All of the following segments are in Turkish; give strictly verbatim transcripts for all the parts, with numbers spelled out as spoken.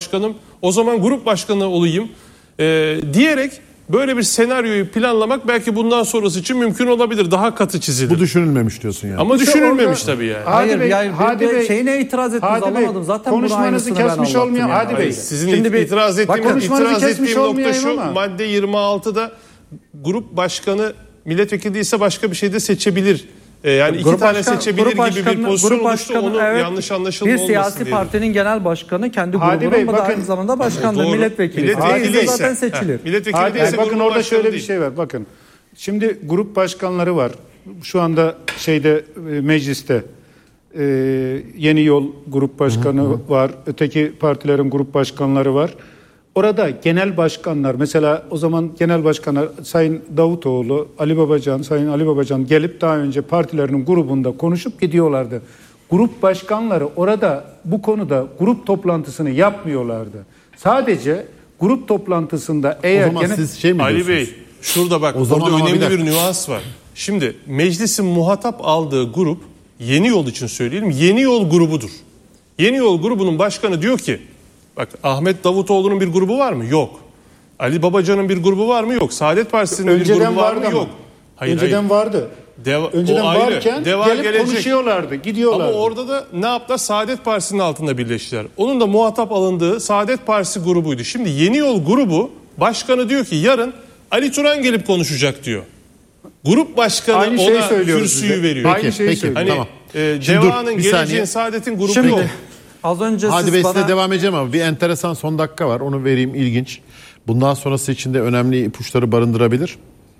başkanım, o zaman grup başkanı olayım e, diyerek böyle bir senaryoyu planlamak belki bundan sonrası için mümkün olabilir. Daha katı çizilir. Bu düşünülmemiş diyorsun yani. Ama İşte düşünülmemiş orada, tabii yani. Hadi Hayır, Bey, yani Hadi Bey, şeyine itiraz ettiniz, Hadi Bey, anlamadım. Zaten konuşmanızı kesmiş olmayan yani. Hadi Bey. Hayır, sizin Şimdi bir- itiraz ettiğim, bakın, itiraz ettiğim nokta şu, ama. madde yirmi altıda grup başkanı milletvekili değilse başka bir şey de seçebilir. Ee, yani iki Grup tane başkan- seçebilir grup gibi bir başkanı- pozisyon grup oluştu. başkanı, Onu evet, yanlış anlaşılma bir olmasın siyasi diye. partinin genel başkanı kendi Hadi grubunun Bey, mu da bakın- aynı zamanda başkandır, Doğru. milletvekili. Milletvekili Değilse ise- zaten seçilir. Heh, milletvekili Hadi değilse bakın grup orada başkanı şöyle bir değil. şey var. Bakın. Şimdi grup başkanları var. Şu anda şeyde e, mecliste e, Yeni Yol grup başkanı hı hı. var. Öteki partilerin grup başkanları var. Orada genel başkanlar, mesela o zaman genel başkanlar Sayın Davutoğlu, Ali Babacan, Sayın Ali Babacan gelip daha önce partilerinin grubunda konuşup gidiyorlardı. Grup başkanları orada bu konuda grup toplantısını yapmıyorlardı. Sadece grup toplantısında eğer... O zaman genel... siz şey mi Ali diyorsunuz? Bey, şurada bak, O zaman orada ama bir önemli bir, dakika. bir nüans var. Şimdi meclisin muhatap aldığı grup, Yeni Yol için söyleyelim, Yeni Yol grubudur. Yeni Yol grubunun başkanı diyor ki, bak Ahmet Davutoğlu'nun bir grubu var mı? Yok. Ali Babacan'ın bir grubu var mı? Yok. Saadet Partisi'nin Önceden bir grubu var vardı mı? ama. Yok. Hayır, Önceden hayır. vardı. Deva, Önceden varken Deva gelip gelecek. konuşuyorlardı, gidiyorlardı. Ama orada da ne yaptılar? Saadet Partisi'nin altında birleştiler. Onun da muhatap alındığı Saadet Partisi grubuydu. Şimdi Yeni Yol grubu başkanı diyor ki yarın Ali Turan gelip konuşacak diyor. Grup başkanı Aynı şeyi ona söylüyoruz kürsüyü bize. veriyor. Aynı şeyi peki, söylüyoruz. Hani tamam. e, Şimdi dur, Deva'nın, bir Geleceğin, saniye. Saadet'in grubu Şimdi, yok. az önce Hadi siz Bey bana... size devam edeceğim ama bir enteresan son dakika var. Onu vereyim, ilginç. Bundan sonrası için de önemli ipuçları barındırabilir.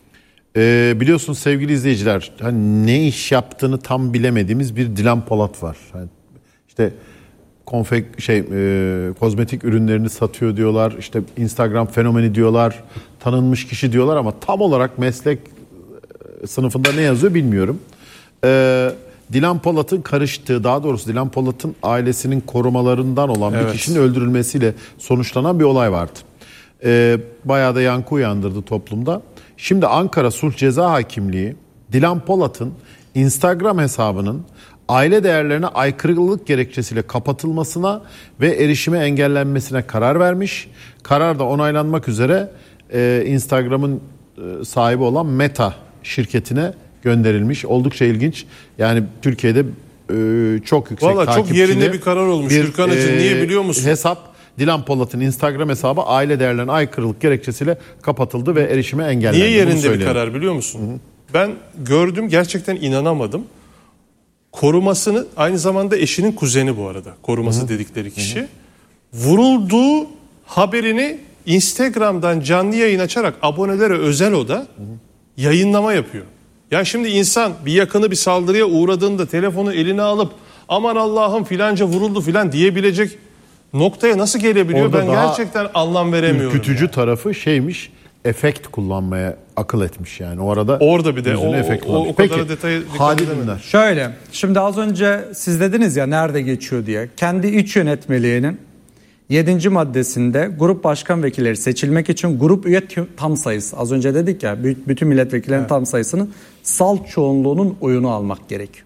Ee, biliyorsunuz sevgili izleyiciler, hani ne iş yaptığını tam bilemediğimiz bir Dilan Polat var. Yani işte konfek şey e, kozmetik ürünlerini satıyor diyorlar. İşte Instagram fenomeni diyorlar. Tanınmış kişi diyorlar ama tam olarak meslek e, sınıfında ne yazıyor bilmiyorum. Ee, Dilan Polat'ın karıştığı, daha doğrusu Dilan Polat'ın ailesinin korumalarından olan Evet. bir kişinin öldürülmesiyle sonuçlanan bir olay vardı. Ee, bayağı da yankı uyandırdı toplumda. Şimdi Ankara Sulh Ceza Hakimliği Dilan Polat'ın Instagram hesabının aile değerlerine aykırılık gerekçesiyle kapatılmasına ve erişime engellenmesine karar vermiş. Karar da onaylanmak üzere e, Instagram'ın e, sahibi olan Meta şirketine gönderilmiş. Oldukça ilginç. Yani Türkiye'de e, çok yüksek Valla çok takipçili yerinde bir karar olmuş Gürkan Hacı. Niye biliyor musun? Hesap Dilan Polat'ın Instagram hesabı aile değerlerine aykırılık gerekçesiyle kapatıldı ve erişime engellendi. Niye Bunu yerinde bir söyleyelim. karar biliyor musun? Hı-hı. Ben gördüm, gerçekten inanamadım. Korumasını, aynı zamanda eşinin kuzeni bu arada. Koruması Hı-hı. dedikleri kişi. Hı-hı. Vurulduğu haberini Instagram'dan canlı yayın açarak abonelere özel oda Hı-hı. yayınlama yapıyor. Ya şimdi insan bir yakını bir saldırıya uğradığında telefonu eline alıp aman Allah'ım filanca vuruldu filan diyebilecek noktaya nasıl gelebiliyor? Orada ben gerçekten anlam veremiyorum. Ürkütücü yani. tarafı şeymiş, efekt kullanmaya akıl etmiş yani. O arada orada bir de o, efekt o, o, o Peki, kadar detaya dikkat Hadi edemedim. dinler. Şöyle, şimdi az önce siz dediniz ya nerede geçiyor diye. Kendi iç yönetmeliğinin yedinci maddesinde grup başkan vekilleri seçilmek için grup üye tam sayısı. Az önce dedik ya bütün milletvekillerinin evet. tam sayısının salt çoğunluğunun oyunu almak gerekiyor.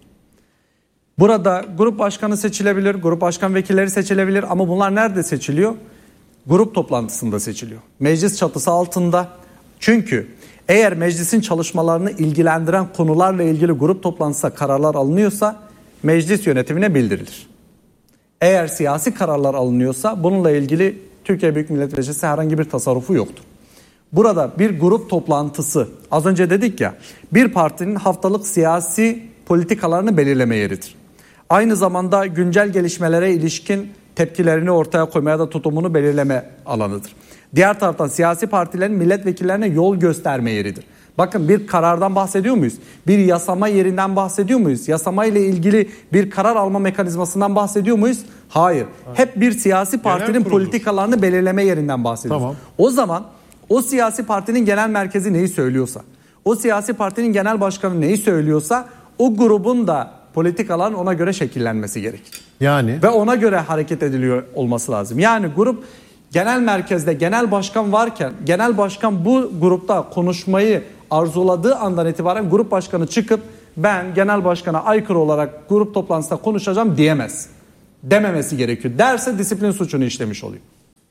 Burada grup başkanı seçilebilir, grup başkan vekilleri seçilebilir ama bunlar nerede seçiliyor? Grup toplantısında seçiliyor. Meclis çatısı altında. Çünkü eğer meclisin çalışmalarını ilgilendiren konularla ilgili grup toplantısında kararlar alınıyorsa meclis yönetimine bildirilir. Eğer siyasi kararlar alınıyorsa bununla ilgili Türkiye Büyük Millet Meclisi herhangi bir tasarrufu yoktur. Burada bir grup toplantısı, az önce dedik ya, bir partinin haftalık siyasi politikalarını belirleme yeridir. Aynı zamanda güncel gelişmelere ilişkin tepkilerini ortaya koymaya da tutumunu belirleme alanıdır. Diğer taraftan siyasi partilerin milletvekillerine yol gösterme yeridir. Bakın bir karardan bahsediyor muyuz? Bir yasama yerinden bahsediyor muyuz? Yasama ile ilgili bir karar alma mekanizmasından bahsediyor muyuz? Hayır. Hep bir siyasi partinin politikalarını belirleme yerinden bahsediyoruz. Tamam. O zaman o siyasi partinin genel merkezi neyi söylüyorsa, o siyasi partinin genel başkanı neyi söylüyorsa o grubun da politikaların ona göre şekillenmesi gerekir. Yani ve ona göre hareket ediliyor olması lazım. Yani grup genel merkezde genel başkan varken genel başkan bu grupta konuşmayı arzuladığı andan itibaren grup başkanı çıkıp ben genel başkana aykırı olarak grup toplantısında konuşacağım diyemez. Dememesi gerekiyor. Derse disiplin suçunu işlemiş oluyor.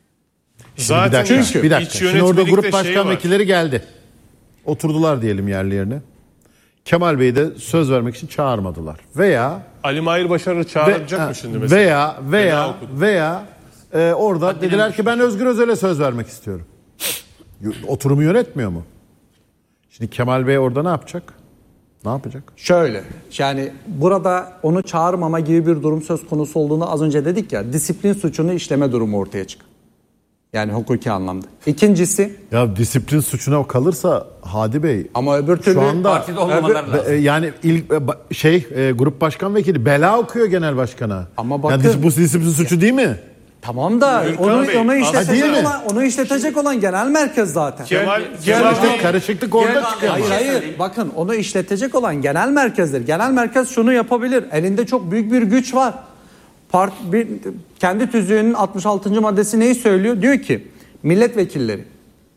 Zaten bir dakika. çünkü bir dakika. iç Şimdi orada grup yönetmelikte başkan şey var. vekilleri geldi. Oturdular diyelim yerlerine. Kemal Bey'i de söz vermek için çağırmadılar. Veya Ali Mahir Başarı ve, çağıracak ha, mı şimdi mesela? veya veya Fena okudum. veya e, orada dediler ki ben Özgür Özel'e söz vermek istiyorum. Oturumu yönetmiyor mu? Şimdi Kemal Bey orada ne yapacak? Ne yapacak? Şöyle, yani burada onu çağırmama gibi bir durum söz konusu olduğunu az önce dedik ya, disiplin suçunu işleme durumu ortaya çıkıyor. Yani hukuki anlamda. İkincisi, Ya disiplin suçuna kalırsa Hadi Bey ama öbür türlü şu anda partide olmamaları Be- lazım. e, yani ilk e, ba- şey e, grup başkan vekili bela okuyor genel başkana. Ama Yani bakın- dis- bu disiplin suçu değil mi? tamam da Gürkan onu Bey, onu aslında- işletecek Değil mi? olan onu işletecek olan genel merkez zaten. Kemal, Gel- Kemal İşte Bey- karışıklık orada Gel- çıkıyor. Hayır Bir şey hayır. söyleyeyim. Bakın onu işletecek olan genel merkezdir. Genel merkez şunu yapabilir. Elinde çok büyük bir güç var. Part, bir, kendi tüzüğünün altmış altıncı maddesi neyi söylüyor? Diyor ki milletvekilleri,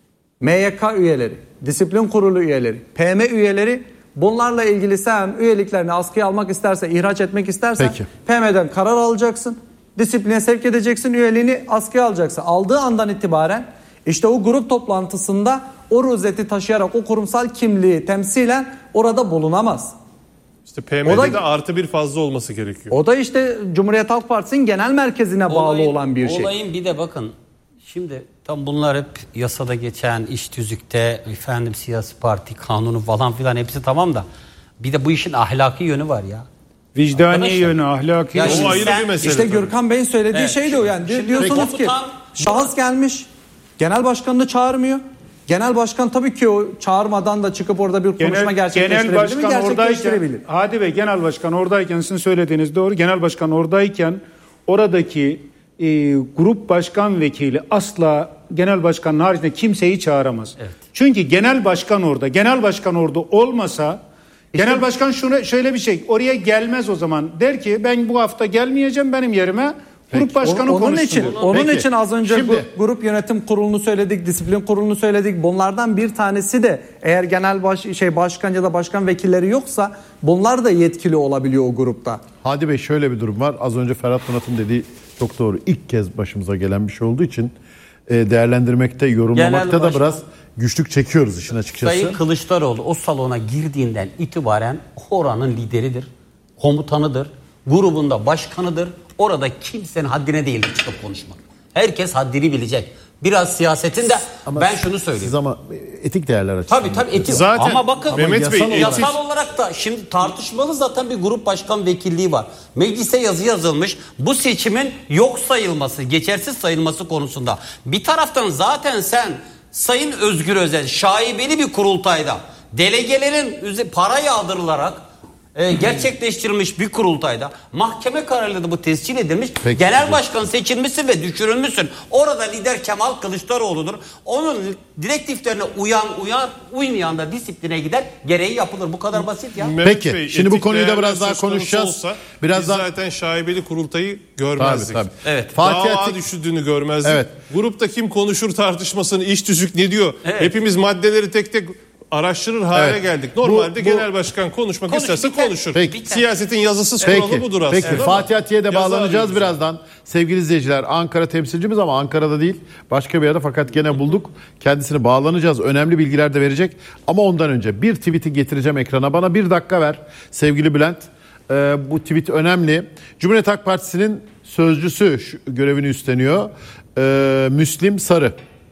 M Y K üyeleri, disiplin kurulu üyeleri, P M üyeleri bunlarla ilgili sen üyeliklerini askıya almak istersen, ihraç etmek istersen Peki. P M'den karar alacaksın. Disipline sevk edeceksin, üyeliğini askıya alacaksın. Aldığı andan itibaren işte o grup toplantısında o rozeti taşıyarak o kurumsal kimliği temsilen orada bulunamaz. İşte P O M'de da- de artı bir fazla olması gerekiyor. O da işte Cumhuriyet Halk Partisi'nin genel merkezine bağlı Olayın- olan bir şey. Olayın bir de bakın şimdi tam bunlar hep yasada geçen iş tüzükte efendim siyasi parti kanunu falan filan hepsi tamam da bir de bu işin ahlaki yönü var ya. Vicdani Arkadaşlar, yönü, ahlaki ya yönü. O şimdi ayrı sen- bir mesele. İşte tabii. Gürkan Bey'in söylediği Evet, şey de o yani. şimdi- Diyorsunuz Peki. ki Komutan- şahıs gelmiş, genel başkanını çağırmıyor. Genel başkan tabii ki o çağırmadan da çıkıp orada bir konuşma Genel, gerçekleştirebilir genel mi? başkan oradayken, Gerçekleştirebilir. Hadi Bey genel başkan oradayken sizin söylediğiniz doğru. Genel başkan oradayken oradaki e, grup başkan vekili asla genel başkanın haricinde kimseyi çağıramaz. Evet. Çünkü genel başkan orada. Genel başkan orada olmasa genel başkan şuna şöyle bir şey oraya gelmez o zaman. Der ki ben bu hafta gelmeyeceğim, benim yerime grup başkanı onun konuşsun. için der. onun Peki, için az önce şimdi- gu- grup yönetim kurulunu söyledik, disiplin kurulunu söyledik. Bunlardan bir tanesi de eğer genel baş, şey başkan ya da başkan vekilleri yoksa bunlar da yetkili olabiliyor o grupta. Hadi Bey şöyle bir durum var. Az önce Ferhat Murat'ın dediği çok doğru. İlk kez başımıza gelen bir şey olduğu için e, değerlendirmekte, yorumlamakta Genel da başkan- biraz güçlük çekiyoruz işin açıkçası. Sayın Kılıçdaroğlu o salona girdiğinden itibaren oranın lideridir, komutanıdır, grubunda başkanıdır. Orada kimsenin haddine değildir çıkıp konuşmak. Herkes haddini bilecek. Biraz siyasetin de ben şunu söyleyeyim. Siz ama etik değerler açısından. Tabii tabii etik. Zaten Ama bakın Mehmet Bey, yasal, etik- yasal olarak da şimdi tartışmalı zaten bir grup başkan vekilliği var. Meclise yazı yazılmış. Bu seçimin yok sayılması, geçersiz sayılması konusunda. Bir taraftan zaten sen Sayın Özgür Özel şaibeli bir kurultayda delegelerin üze- para yağdırılarak e, gerçekleştirilmiş bir kurultayda mahkeme kararıyla da bu tescil edilmiş. Peki. Genel başkan seçilmişsin ve düşürülmüşsün. Orada lider Kemal Kılıçdaroğlu'dur. Onun direktiflerine uyan uyan uymayan da disipline gider. Gereği yapılır. Bu kadar basit ya. Mehmet Peki, Bey, şimdi bu etik konuyu da değerler biraz daha söz konusu konuşacağız. Olsa, Biraz biz daha- zaten şaibeli kurultayı Tabii görmezdik. tabii. Evet. Fatih Dava Atik- düşürdüğünü görmezdik. Evet. Grupta kim konuşur tartışmasını, iş tüzük ne diyor? Evet. Hepimiz maddeleri tek tek araştırır hale Evet. geldik. Normalde Bu- bu- genel başkan konuşmak Konuş, isterse biter. konuşur. Peki. Siyasetin yazısız kuralı Peki, budur aslında. peki. ama Fatih Atiye de yazı bağlanacağız arıyoruz. birazdan. Sevgili izleyiciler, Ankara temsilcimiz ama Ankara'da değil, başka bir yerde, fakat gene bulduk. Kendisini bağlanacağız. Önemli bilgiler de verecek. Ama ondan önce bir tweet'i getireceğim ekrana. Bana bir dakika ver sevgili Bülent. Ee, bu tweet önemli. Cumhuriyet Halk Partisi'nin sözcüsü şu görevini üstleniyor. Ee, Müslim Sarı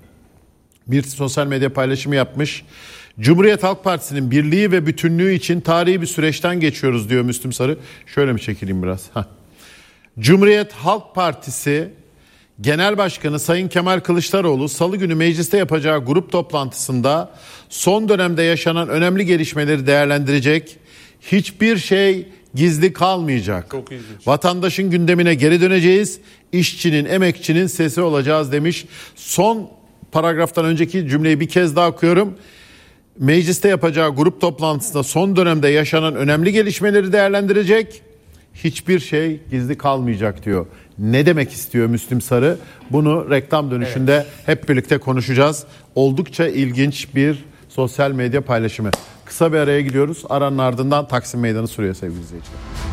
bir sosyal medya paylaşımı yapmış. Cumhuriyet Halk Partisi'nin birliği ve bütünlüğü için tarihi bir süreçten geçiyoruz diyor Müslüm Sarı. Şöyle mi çekileyim biraz? Heh. Cumhuriyet Halk Partisi Genel Başkanı Sayın Kemal Kılıçdaroğlu Salı günü mecliste yapacağı grup toplantısında son dönemde yaşanan önemli gelişmeleri değerlendirecek. Hiçbir şey gizli kalmayacak. Çok ilginç. Vatandaşın gündemine geri döneceğiz. İşçinin, emekçinin sesi olacağız demiş. Son paragraftan önceki cümleyi bir kez daha okuyorum. Mecliste yapacağı grup toplantısında son dönemde yaşanan önemli gelişmeleri değerlendirecek. Hiçbir şey gizli kalmayacak diyor. Ne demek istiyor Müslüm Sarı? Bunu reklam dönüşünde evet. hep birlikte konuşacağız. Oldukça ilginç bir sosyal medya paylaşımı. Kısa bir araya gidiyoruz. Aranın ardından Taksim Meydanı sürüyor sevgili izleyiciler.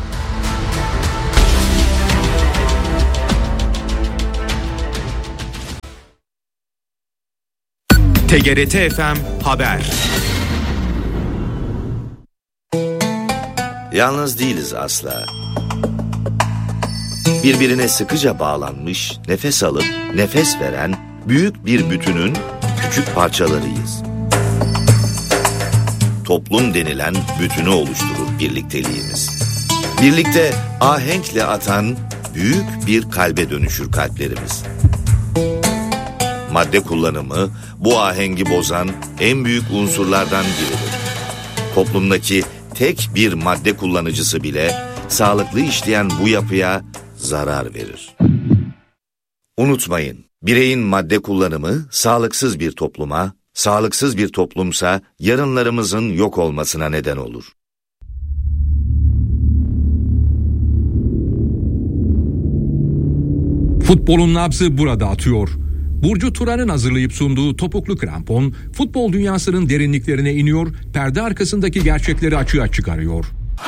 T G R T F M Haber. Yalnız değiliz asla. Birbirine sıkıca bağlanmış, nefes alıp nefes veren büyük bir bütünün küçük parçalarıyız. Toplum denilen bütünü oluşturur birlikteliğimiz. Birlikte ahenkle atan büyük bir kalbe dönüşür kalplerimiz. Madde kullanımı bu ahengi bozan en büyük unsurlardan biridir. Toplumdaki tek bir madde kullanıcısı bile sağlıklı işleyen bu yapıya zarar verir. Unutmayın, bireyin madde kullanımı sağlıksız bir topluma, sağlıksız bir toplumsa yarınlarımızın yok olmasına neden olur. Futbolun nabzı burada atıyor. Burcu Turan'ın hazırlayıp sunduğu topuklu krampon, futbol dünyasının derinliklerine iniyor, perde arkasındaki gerçekleri açığa çıkarıyor.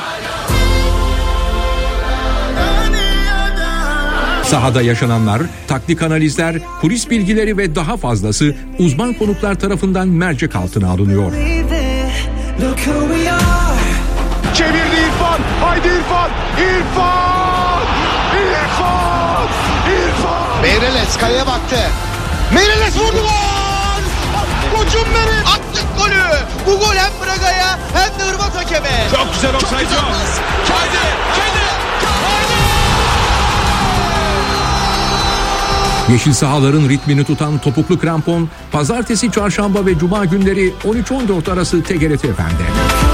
Sahada yaşananlar, taktik analizler, kulis bilgileri ve daha fazlası uzman konuklar tarafından mercek altına alınıyor. Çevirdi İrfan, haydi İrfan, İrfan, İrfan, İrfan. Meireles kaleye baktı. Meireles vurdu, gol! Koçum benim! Attık golü! Bu gol hem Braga'ya hem de Hırvat hakeme. Çok güzel offside yok. Haydi, haydi, haydi! Yeşil sahaların ritmini tutan topuklu krampon, pazartesi, çarşamba ve cuma günleri on üç on dört arası T G R T F'de.